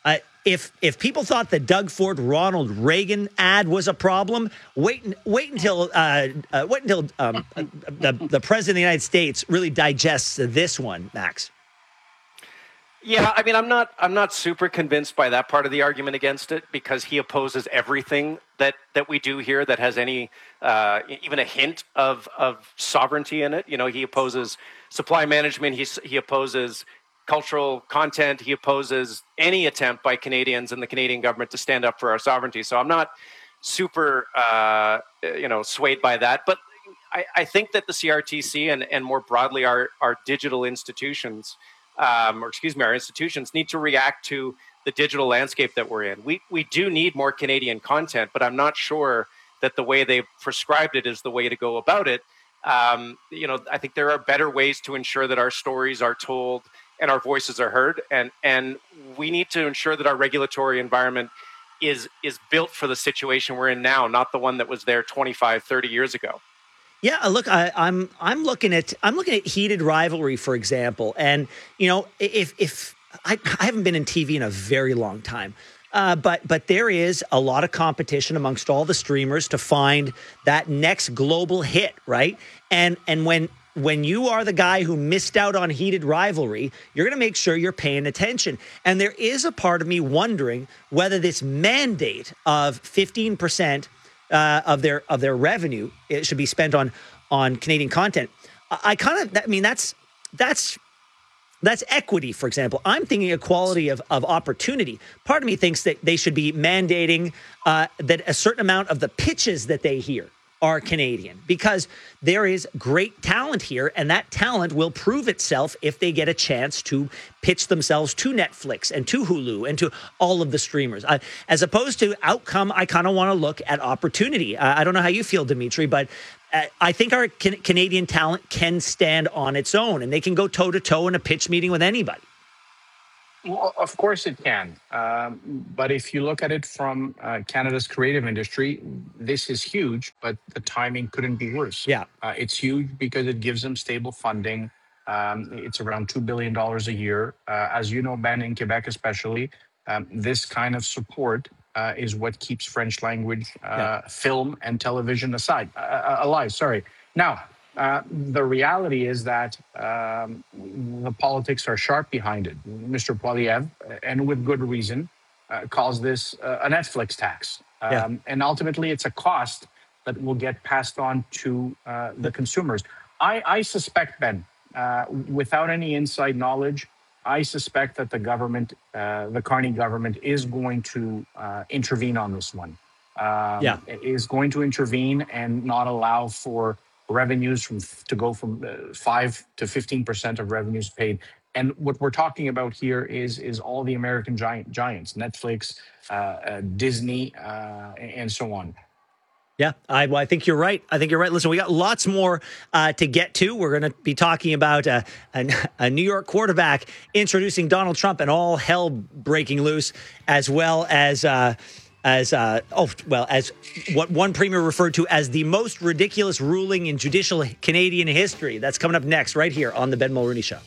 if if people thought the Doug Ford Ronald Reagan ad was a problem, wait wait until uh, uh, wait until um, the the president of the United States really digests this one, Max. Yeah, I mean, I'm not I'm not super convinced by that part of the argument against it, because he opposes everything that, that we do here that has any uh, even a hint of of sovereignty in it. You know, he opposes supply management. He he opposes cultural content. He opposes any attempt by Canadians and the Canadian government to stand up for our sovereignty. So I'm not super uh, you know swayed by that, but I, I think that the C R T C and and more broadly our our digital institutions. Um, or excuse me, our institutions need to react to the digital landscape that we're in. We we do need more Canadian content, but I'm not sure that the way they've prescribed it is the way to go about it. Um, you know, I think there are better ways to ensure that our stories are told and our voices are heard, and and we need to ensure that our regulatory environment is is built for the situation we're in now, not the one that was there twenty-five, thirty years ago. Yeah, look, I, I'm I'm looking at I'm looking at Heated Rivalry, for example, and you know, if if I, I haven't been in T V in a very long time, uh, but but there is a lot of competition amongst all the streamers to find that next global hit, right? And and when when you are the guy who missed out on Heated Rivalry, you're going to make sure you're paying attention. And there is a part of me wondering whether this mandate of fifteen percent. Uh, of their of their revenue, it should be spent on on Canadian content. I, I kind of, I mean, that's that's that's equity, for example. I'm thinking equality of of opportunity. Part of me thinks that they should be mandating uh, that a certain amount of the pitches that they hear are Canadian, because there is great talent here, and that talent will prove itself if they get a chance to pitch themselves to Netflix and to Hulu and to all of the streamers. Uh, as opposed to outcome, I kind of want to look at opportunity. Uh, I don't know how you feel, Dimitri, but uh, I think our can- Canadian talent can stand on its own, and they can go toe-to-toe in a pitch meeting with anybody. Well, of course it can. Um, but if you look at it from uh, Canada's creative industry, this is huge, but the timing couldn't be worse. Yeah. Uh, it's huge because it gives them stable funding. Um, it's around two billion dollars a year. Uh, as you know, Ben, in Quebec especially, um, this kind of support uh, is what keeps French language uh, yeah. film and television aside, uh, alive. Sorry. Now, Uh, the reality is that um, the politics are sharp behind it. Mister Poilievre, and with good reason, uh, calls this uh, a Netflix tax. Um, yeah. And ultimately, it's a cost that will get passed on to uh, the consumers. I, I suspect, Ben, uh, without any inside knowledge, I suspect that the government, uh, the Carney government, is going to uh, intervene on this one. Um, yeah. Is going to intervene and not allow for revenues from to go from uh, five to fifteen percent of revenues paid. And what we're talking about here is is all the American giant giants, Netflix, uh, uh, Disney, uh, and so on. Yeah, I, well, I think you're right. I think you're right. Listen, we got lots more uh, to get to. We're going to be talking about uh, a, a New York quarterback introducing Donald Trump and all hell breaking loose, as well as uh, as uh, oh well as what one premier referred to as the most ridiculous ruling in judicial Canadian history. That's coming up next, right here on the Ben Mulroney Show.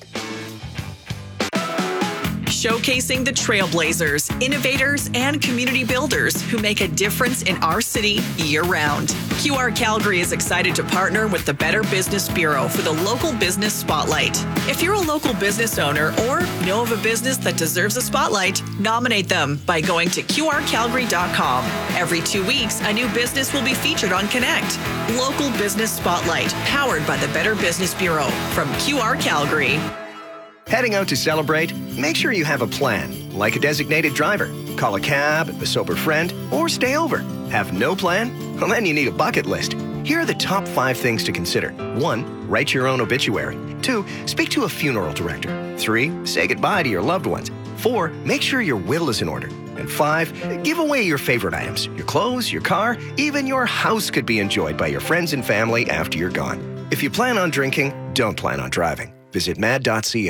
Showcasing the trailblazers, innovators, and community builders who make a difference in our city year-round. Q R Calgary is excited to partner with the Better Business Bureau for the Local Business Spotlight. If you're a local business owner or know of a business that deserves a spotlight, nominate them by going to Q R calgary dot com. Every two weeks, a new business will be featured on Connect. Local Business Spotlight, powered by the Better Business Bureau from Q R Calgary. Heading out to celebrate? Make sure you have a plan, like a designated driver. Call a cab, a sober friend, or stay over. Have no plan? Well, then you need a bucket list. Here are the top five things to consider. One, write your own obituary. Two, speak to a funeral director. Three, say goodbye to your loved ones. Four, make sure your will is in order. And five, give away your favorite items. Your clothes, your car, even your house could be enjoyed by your friends and family after you're gone. If you plan on drinking, don't plan on driving. Visit mad dot c a.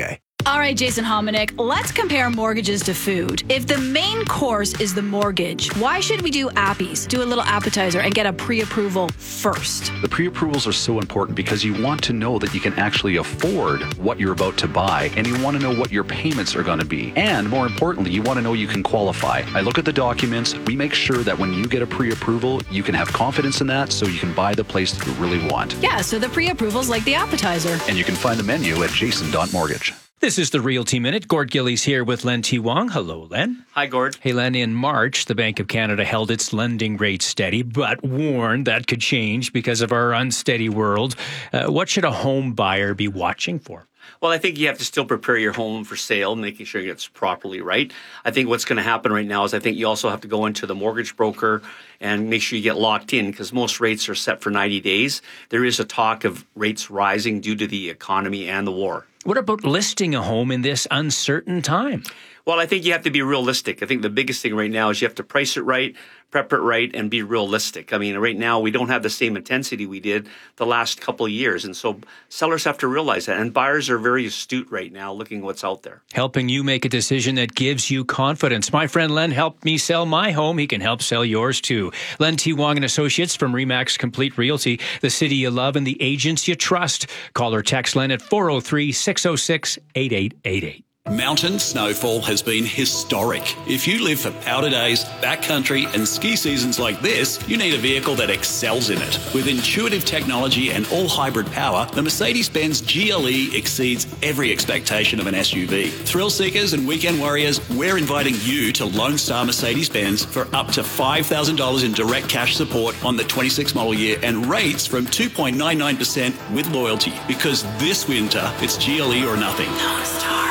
All right, Jason Hominick, let's compare mortgages to food. If the main course is the mortgage, why should we do appies, do a little appetizer, and get a pre-approval first? The pre-approvals are so important because you want to know that you can actually afford what you're about to buy, and you want to know what your payments are going to be. And more importantly, you want to know you can qualify. I look at the documents. We make sure that when you get a pre-approval, you can have confidence in that so you can buy the place that you really want. Yeah, so the pre-approval's like the appetizer. And you can find the menu at jason dot mortgage. This is the Realty Minute. Gord Gillies here with Len T. Wong. Hello, Len. Hi, Gord. Hey, Len, in March, the Bank of Canada held its lending rate steady, but warned that could change because of our unsteady world. Uh, what should a home buyer be watching for? Well, I think you have to still prepare your home for sale, making sure it's properly right. I think what's going to happen right now is I think you also have to go into the mortgage broker and make sure you get locked in because most rates are set for ninety days. There is a talk of rates rising due to the economy and the war. What about listing a home in this uncertain time? Well, I think you have to be realistic. I think the biggest thing right now is you have to price it right, prep it right, and be realistic. I mean, right now we don't have the same intensity we did the last couple of years. And so sellers have to realize that. And buyers are very astute right now looking what's out there. Helping you make a decision that gives you confidence. My friend Len helped me sell my home. He can help sell yours too. Len T. Wong and Associates from Remax Complete Realty, the city you love and the agents you trust. Call or text Len at four oh three, six oh six, eight eight eight eight. Mountain snowfall has been historic. If you live for powder days, backcountry and ski seasons like this, you need a vehicle that excels in it. With intuitive technology and all-hybrid power, the Mercedes-Benz G L E exceeds every expectation of an S U V. Thrill seekers and weekend warriors, we're inviting you to Lone Star Mercedes-Benz for up to five thousand dollars in direct cash support on the twenty-six model year and rates from two point nine nine percent with loyalty. Because this winter, it's G L E or nothing. Lone Star.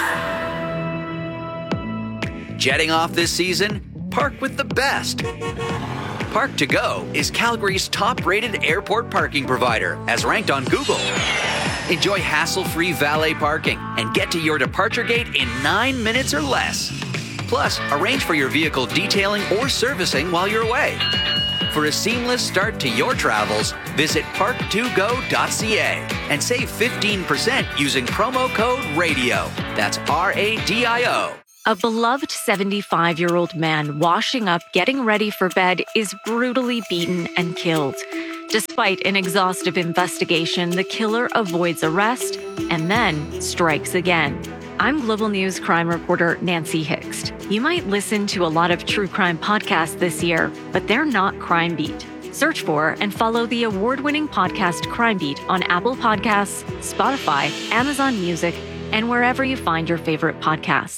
Jetting off this season? Park with the best. Park to Go is Calgary's top-rated airport parking provider, as ranked on Google. Enjoy hassle-free valet parking and get to your departure gate in nine minutes or less. Plus, arrange for your vehicle detailing or servicing while you're away. For a seamless start to your travels, visit park to go dot c a and save fifteen percent using promo code RADIO. That's R A D I O. A beloved seventy-five-year-old man washing up, getting ready for bed, is brutally beaten and killed. Despite an exhaustive investigation, the killer avoids arrest and then strikes again. I'm Global News crime reporter Nancy Hixt. You might listen to a lot of true crime podcasts this year, but they're not Crime Beat. Search for and follow the award-winning podcast Crime Beat on Apple Podcasts, Spotify, Amazon Music, and wherever you find your favorite podcasts.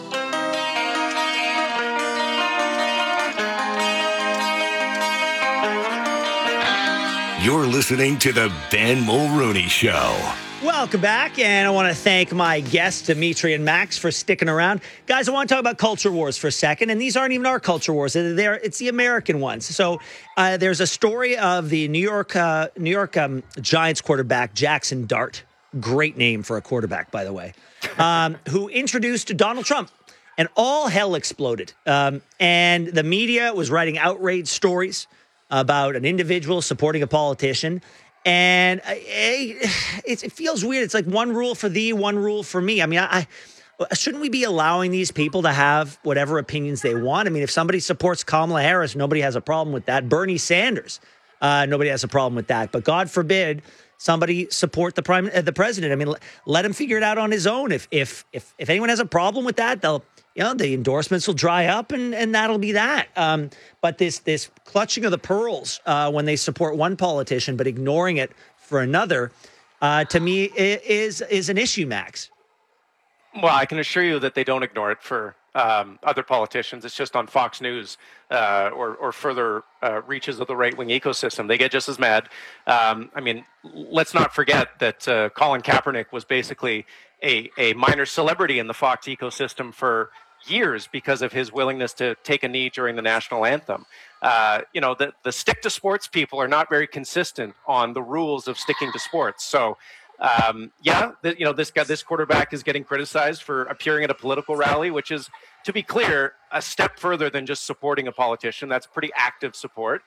You're listening to the Ben Mulrooney Show. Welcome back, and I want to thank my guests, Dimitri and Max, for sticking around. Guys, I want to talk about culture wars for a second, and these aren't even our culture wars. They're, it's the American ones. So uh, there's a story of the New York uh, New York um, Giants quarterback, Jackson Dart. Great name for a quarterback, by the way, um, who introduced Donald Trump. And all hell exploded. Um, and the media was writing outrage stories about an individual supporting a politician. And I, I, it, it feels weird. It's like one rule for thee, one rule for me. I mean, I, I shouldn't we be allowing these people to have whatever opinions they want? I mean, if somebody supports Kamala Harris, nobody has a problem with that. Bernie Sanders, uh, nobody has a problem with that. But God forbid somebody support the prime, uh, the president. I mean, let, let him figure it out on his own. If if if if anyone has a problem with that, they'll. You know, the endorsements will dry up, and, and that'll be that. Um, but this this clutching of the pearls uh, when they support one politician but ignoring it for another, uh, to me, is is an issue, Max. Well, I can assure you that they don't ignore it for um, other politicians. It's just on Fox News uh, or, or further uh, reaches of the right-wing ecosystem. They get just as mad. Um, I mean, let's not forget that uh, Colin Kaepernick was basically a, a minor celebrity in the Fox ecosystem for years because of his willingness to take a knee during the national anthem. Uh, you know, the, the stick to sports people are not very consistent on the rules of sticking to sports. So, um, yeah, the, you know, this guy, this quarterback is getting criticized for appearing at a political rally, which is, to be clear, a step further than just supporting a politician. That's pretty active support.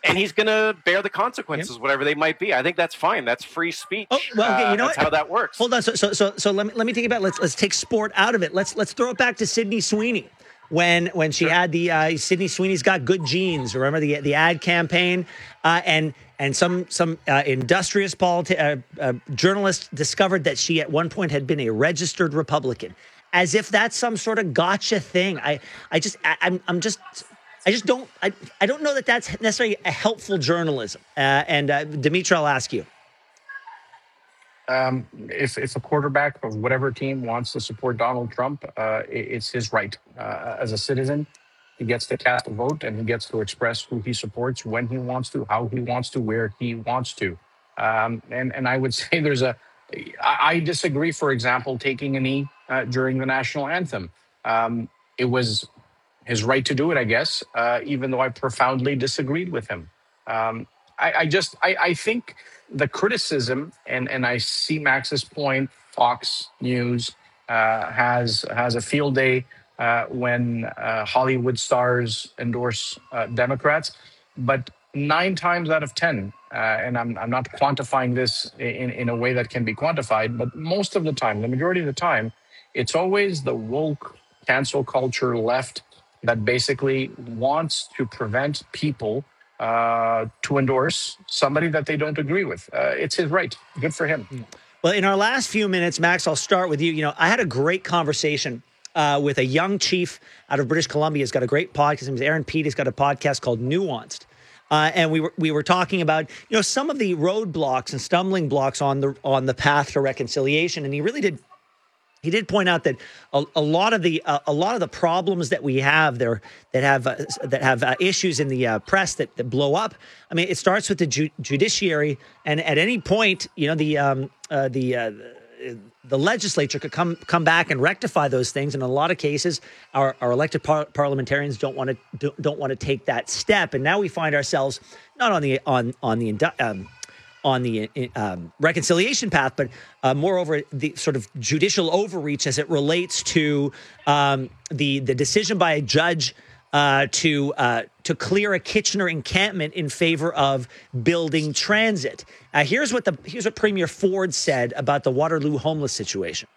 and he's going to bear the consequences, yep. whatever they might be. I think that's fine. That's free speech. Oh, well, okay, you know uh, that's what? how that works. Hold on. So, so, so, so let me let me take it back. Let's let's take sport out of it. Let's let's throw it back to Sydney Sweeney when when she sure. had the uh, Sydney Sweeney's Got Good Genes. Remember the the ad campaign uh, and. And some some uh, industrious politi- uh, uh, journalist discovered that she at one point had been a registered Republican, as if that's some sort of gotcha thing. I I just I, I'm I'm just I just don't I, I don't know that that's necessarily a helpful journalism. Uh, and uh, Dimitri, I'll ask you. Um, if if a quarterback of whatever team wants to support Donald Trump, uh, it, it's his right uh, as a citizen. He gets to cast a vote, and he gets to express who he supports, when he wants to, how he wants to, where he wants to. Um, and, and I would say there's a, I, I disagree, for example, taking a knee uh, during the national anthem. Um, it was his right to do it, I guess, uh, even though I profoundly disagreed with him. Um, I, I just, I, I think the criticism, and, and I see Max's point, Fox News uh, has has a field day Uh, when uh, Hollywood stars endorse uh, Democrats, but nine times out of ten, uh, and I'm I'm not quantifying this in, in a way that can be quantified, but most of the time, the majority of the time, it's always the woke cancel culture left that basically wants to prevent people uh, to endorse somebody that they don't agree with. Uh, it's his right. Good for him. Well, in our last few minutes, Max, I'll start with you. You know, I had a great conversation Uh, with a young chief out of British Columbia. He's got a great podcast. His name is Aaron Pete. He's got a podcast called Nuanced. Uh, and we were we were talking about, you know, some of the roadblocks and stumbling blocks on the on the path to reconciliation. And he really did he did point out that a, a lot of the uh, a lot of the problems that we have there that have uh, that have uh, issues in the uh, press that, that blow up. I mean, it starts with the ju- judiciary, and at any point, you know, the um, uh, the uh, the legislature could come come back and rectify those things. And in a lot of cases, our, our elected par- parliamentarians don't want to do, don't want to take that step. And now we find ourselves not on the on on the um, on the um, reconciliation path, but uh, moreover the sort of judicial overreach as it relates to um, the the decision by a judge uh, to uh, to clear a Kitchener encampment in favor of building transit. Uh, here's what the here's what Premier Ford said about the Waterloo homeless situation.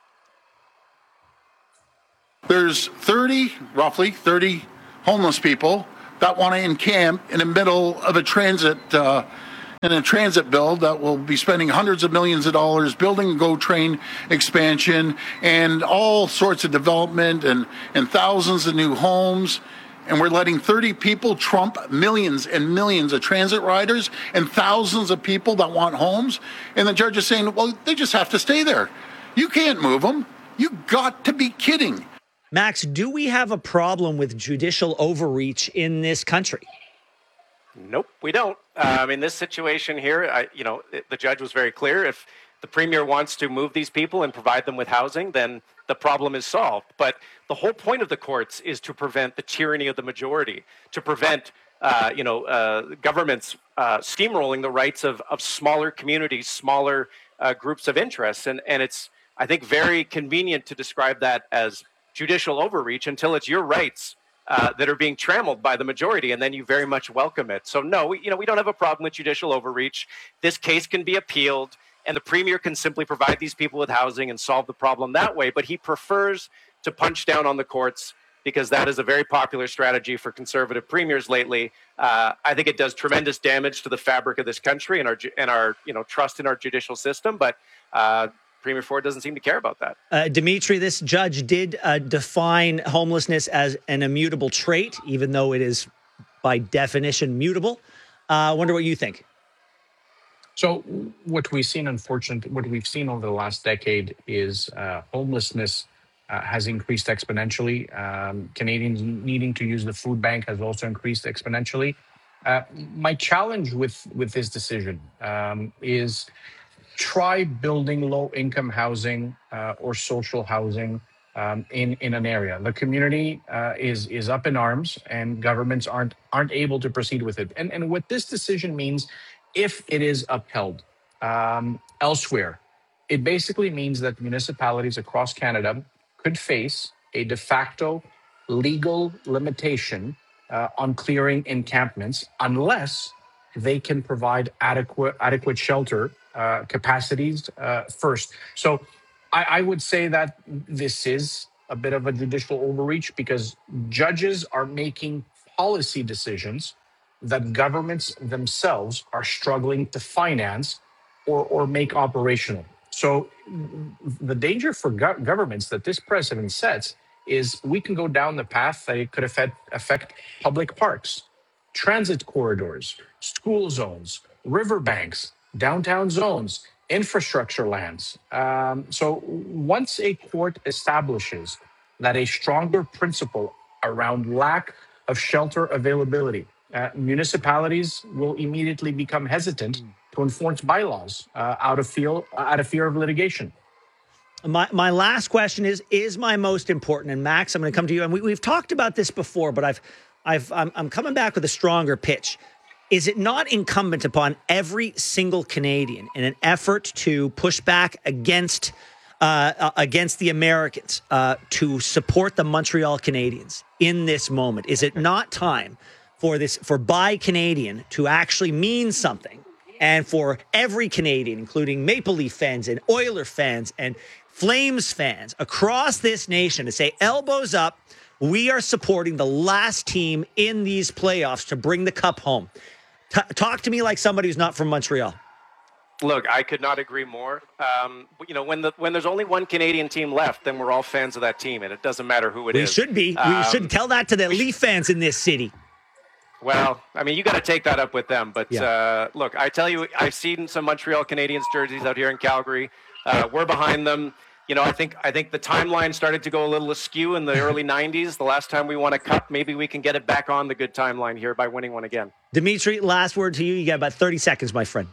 There's thirty, roughly thirty homeless people that want to encamp in the middle of a transit uh, in a transit build that will be spending hundreds of millions of dollars building a GO train expansion and all sorts of development and, and thousands of new homes. And we're letting thirty people trump millions and millions of transit riders and thousands of people that want homes. And the judge is saying, well, they just have to stay there. You can't move them. You got to be kidding. Max, do we have a problem with judicial overreach in this country? Nope, we don't. Uh, I mean, this situation here, I, you know, the judge was very clear. If the premier wants to move these people and provide them with housing, then the problem is solved. But the whole point of the courts is to prevent the tyranny of the majority, to prevent, uh, you know, uh, governments uh, steamrolling the rights of, of smaller communities, smaller uh, groups of interests. And, and it's, I think, very convenient to describe that as judicial overreach until it's your rights uh, that are being trammeled by the majority, and then you very much welcome it. So no, we, you know, we don't have a problem with judicial overreach. This case can be appealed, and the premier can simply provide these people with housing and solve the problem that way. But he prefers to punch down on the courts because that is a very popular strategy for conservative premiers lately. Uh, I think it does tremendous damage to the fabric of this country and our and our you know trust in our judicial system. But uh, Premier Ford doesn't seem to care about that. Uh, Dimitri, this judge did uh, define homelessness as an immutable trait, even though it is by definition mutable. I uh, wonder what you think. So what we've seen, unfortunately, what we've seen over the last decade is uh, homelessness uh, has increased exponentially. Um, Canadians needing to use the food bank has also increased exponentially. Uh, my challenge with, with this decision um, is try building low-income housing uh, or social housing um, in, in an area. The community uh, is is up in arms, and governments aren't aren't able to proceed with it. And and what this decision means, if it is upheld um, elsewhere, it basically means that municipalities across Canada could face a de facto legal limitation uh, on clearing encampments unless they can provide adequate adequate shelter uh, capacities uh, first. So I, I would say that this is a bit of a judicial overreach because judges are making policy decisions that governments themselves are struggling to finance or, or make operational. So the danger for go- governments that this precedent sets is we can go down the path that it could affect, affect public parks, transit corridors, school zones, riverbanks, downtown zones, infrastructure lands. Um, so once a court establishes that a stronger principle around lack of shelter availability, uh, municipalities will immediately become hesitant to enforce bylaws uh, out of fear, out of fear of litigation. My my last question is is my most important, and Max, I'm going to come to you. And we, we've talked about this before, but I've I've I'm, I'm coming back with a stronger pitch. Is it not incumbent upon every single Canadian in an effort to push back against uh, against the Americans uh, to support the Montreal Canadiens in this moment? Is it not time for this for Buy Canadian to actually mean something, and for every Canadian, including Maple Leaf fans and Oiler fans and Flames fans across this nation, to say elbows up, we are supporting the last team in these playoffs to bring the cup home? T- talk to me like somebody who's not from Montreal. Look, I could not agree more. Um, you know, when the when there's only one Canadian team left, then we're all fans of that team, and it doesn't matter who it we is. We should be. We um, should tell that to the Leaf fans in this city. Well, I mean, you got to take that up with them. But yeah. uh, look, I tell you, I've seen some Montreal Canadiens jerseys out here in Calgary. Uh, we're behind them. You know, I think I think the timeline started to go a little askew in the early nineties. The last time we won a cup, maybe we can get it back on the good timeline here by winning one again. Dimitri, last word to you. You got about thirty seconds, my friend.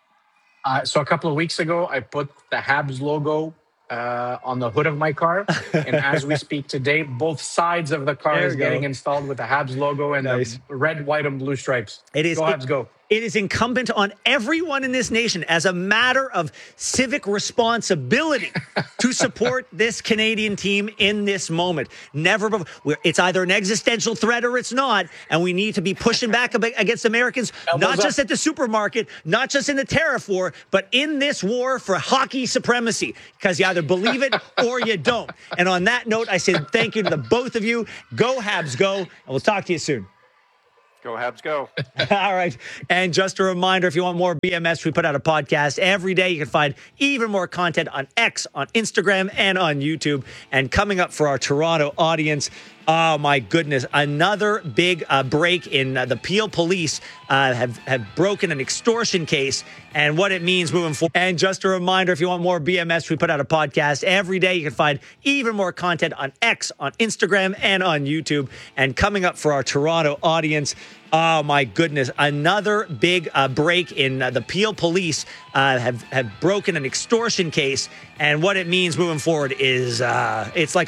Uh, so a couple of weeks ago, I put the Habs logo uh, on the hood of my car. And as we speak today, both sides of the car There is you getting go. installed with the Habs logo and Nice. the red, white, and blue stripes. It is Go it- Habs, go. It is incumbent on everyone in this nation, as a matter of civic responsibility, to support this Canadian team in this moment. Never before. We're, it's either an existential threat or it's not, and we need to be pushing back ab- against Americans, Elbows not up. just at the supermarket, not just in the tariff war, but in this war for hockey supremacy, because you either believe it or you don't. And on that note, I say thank you to the both of you. Go Habs, go, and we'll talk to you soon. Go Habs, go. All right. And just a reminder, if you want more B M S, we put out a podcast every day. You can find even more content on X, on Instagram, and on YouTube. And coming up for our Toronto audience, oh my goodness, another big uh, break in uh, the Peel police uh, have, have broken an extortion case and what it means moving forward. And just a reminder, if you want more B M S, we put out a podcast every day. You can find even more content on X, on Instagram, and on YouTube. And coming up for our Toronto audience, oh my goodness, another big uh, break in uh, the Peel police uh, have, have broken an extortion case. And what it means moving forward is uh, it's like